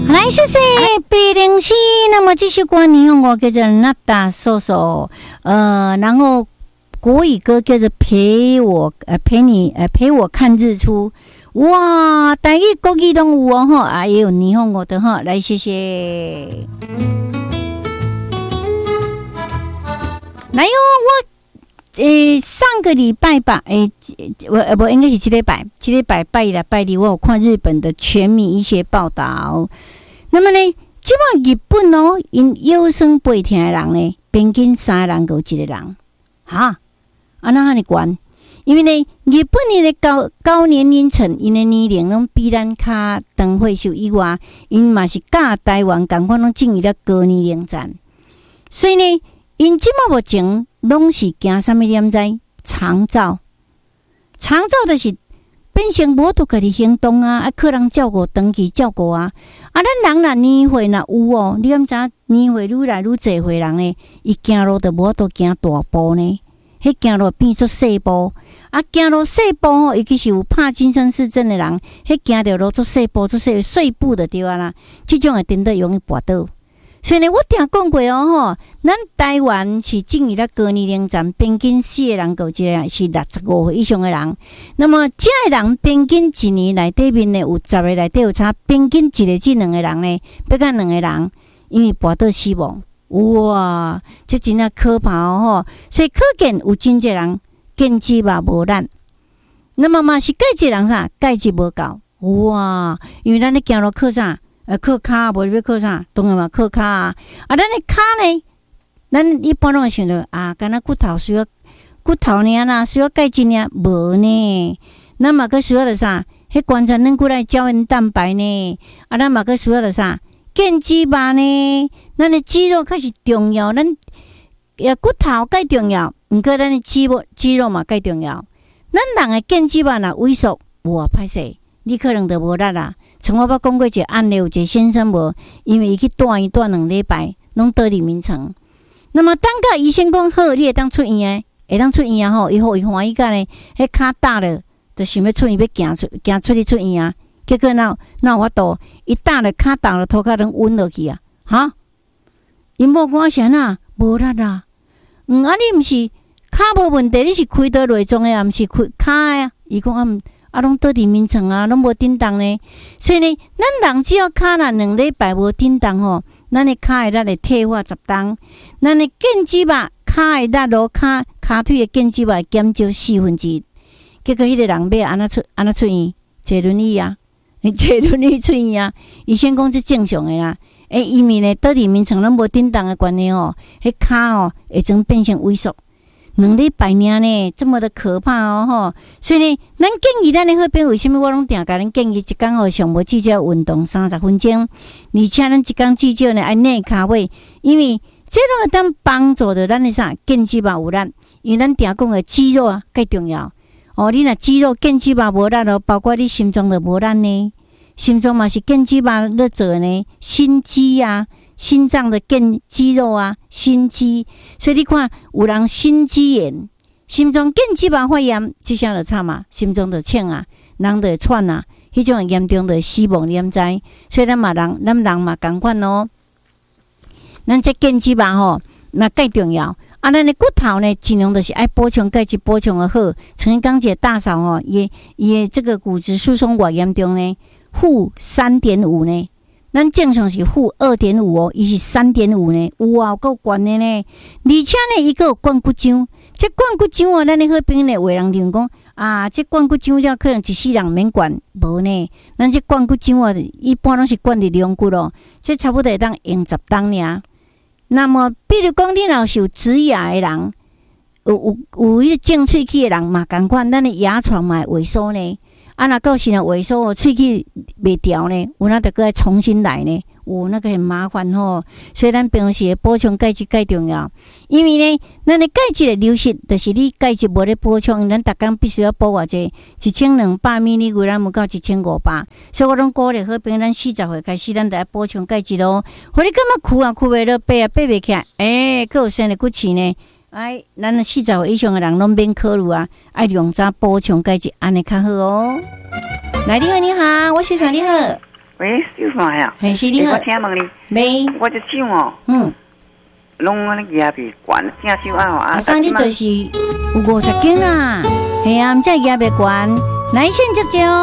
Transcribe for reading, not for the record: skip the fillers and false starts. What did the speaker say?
来，谢谢807。那么这首歌呢，我叫做《那达索索》，然后国语歌叫做《陪我看日出》。哇，台语、国语都有哦哈，啊也有霓虹我的哈，来谢谢。来哟，上个礼拜吧，我应该是这礼拜拜一拜二，我有看日本的全民医学报道。那么呢，即摆日本哦，因腰酸背痛的人呢，平均3个人有1个人，哈，啊那尼悬。因为呢，日本人的高年龄层，因的年龄拢比咱较长岁数以外，因嘛是甲台湾同款拢进入了高年龄层，所以呢，因即摆目前拢是惊啥物念知？长照就是变成无拄家己行动啊，啊，靠人照顾，长期照顾啊，啊，咱人若年岁若有哦，你敢知年岁愈来愈侪岁人呢，伊行路就无拄行大步呢。迄行路变做细步，啊，行路细步吼，尤其是有帕金森氏症的人，迄行着路做细步，做碎步就对啊啦。即种会真的容易跌倒。所以呢，我定讲过哦吼，咱台湾是进入了高年龄层，平均4个人有1个是65岁以上的人。那么这个人平均一年内底面呢，有10个内底有差平均一个这2个人呢，要甲2个人因为跌倒死亡。哇，这真啊可怕哦！所以可见有真侪人根基嘛无力，那么嘛是钙质人啥钙质无够哇！因为咱咧行路靠啥？靠骹，无要靠啥？当然嘛靠骹啊！啊，咱咧骹呢？咱一般拢会想到啊，敢若骨头需要骨头尔啦，需要钙质尔无呢？咱嘛佫需要着啥？迄关节软骨来胶原蛋白呢？啊，咱嘛佫需要着啥？腱肌肉呢？咱的肌肉较是重要，咱骨头介重要，毋过咱的肌肉嘛介重要。咱人的腱肌肉若萎缩，哇歹势，你可能就无力啦。像我捌讲过一个案例，有一个先生无，因为伊去住院住2礼拜，拢倒伫眠床。那么等到医生讲好，你会当出院诶，会当出院啊吼，伊欢喜甲呢，迄骹打了，就想要出院，要行出去出院啊。结果哪有法度？伊打了骹打了，涂骹拢晕落去啊！哈，因某讲啥呐？无力啦。啊，你毋是骹无问题，你是开刀内脏诶，啊，毋是开骹诶啊？伊讲拢倒伫眠床啊，拢无振动呢。所以呢，咱人只要骹若2礼拜无振动吼，咱诶骹诶力会退化10重，咱诶腱肌肉骹诶力咯，骹腿诶腱肌肉会减少1/4。结果迄个人要安怎出院？坐轮椅啊！坐轮椅出院啊！医生讲这正常的啦。因为呢，倒伫眠床拢无振动的关系哦，迄骹哦会总变成萎缩。2礼拜尔呢，这么的可怕哦吼！所以呢，咱建议咱的好朋友，为什么我拢定甲咱建议一工哦，上无至少运动30分钟，而且咱一工至少呢爱内骹位，因为这拢会当帮助着咱的啥腱肌肉有力，因为咱定讲的肌肉啊，介重要。哦，你若肌肉腱肌肉无力咯，包括你心脏就无力呢。心脏嘛是腱肌肉咧做呢，心肌啊，心脏的肌肉啊，心肌。所以你看，有人心肌炎、心脏腱肌肉发炎，即下就惨嘛，心脏就呛啊，人就会喘啊，迄种严重就死亡，你毋知？所以咱人嘛共款哦。咱这腱肌肉吼，那介重要。啊，咱的骨头呢，尽量就是爱补充钙质，补充的好。曾经讲一个大嫂哦，伊的这个骨质疏松偌严重呢，负3.5呢。咱正常是负2.5哦，伊是3.5呢，哇，够悬的呢。而且呢，伊个有灌骨浆，这灌骨浆哦，咱的好朋友呢，有人认为讲啊，这灌骨浆了可能一世人免灌，无呢。咱这灌骨浆哦，一般拢是灌伫两骨哦，这差不多会当用10担尔。那么，比如讲，你若是有植牙的人，有迄个种喙齿的人嘛，共款，咱的牙床嘛会萎缩呢。啊，若到时若萎缩哦，喙齿袂调呢，有那得个重新来呢，那个很麻烦吼。所以咱平时补充钙质介重要，因为呢，咱的钙质的流失，就是你钙质无咧补充，咱逐工必须要补偌济，1200ml，咱无到1500。所以我拢鼓励好朋友，咱40岁开始，咱就要补充钙质咯。互你感觉躯袂落，爬袂起来，佫有生的骨刺呢。咱40岁以上的人拢免考虑啊，爱用早补充钙质，安尼较好哦。来，你好，我是小你好。 喂，小华呀， 嘿，是你好我，请问你， 没， 我这手哦，拢安尼牙袂管，正手啊吼， 阿生你就是有50斤啊，系啊，毋才牙袂悬，来先接招。